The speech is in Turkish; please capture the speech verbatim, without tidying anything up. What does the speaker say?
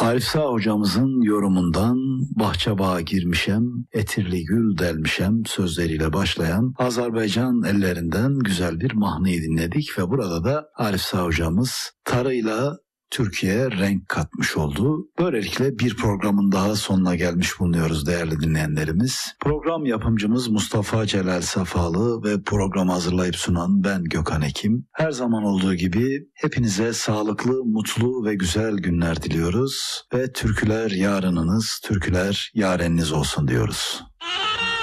Arif Sağ hocamızın yorumundan bahçabağa girmişem, etirli gül delmişem sözleriyle başlayan Azerbaycan ellerinden güzel bir mahnıyı dinledik ve burada da Arif Sağ hocamız tarıyla Türkiye'ye renk katmış oldu. Böylelikle bir programın daha sonuna gelmiş bulunuyoruz değerli dinleyenlerimiz. Program yapımcımız Mustafa Celal Safalı ve programı hazırlayıp sunan ben Gökhan Ekim. Her zaman olduğu gibi hepinize sağlıklı, mutlu ve güzel günler diliyoruz. Ve türküler yarınınız, türküler yareniniz olsun diyoruz.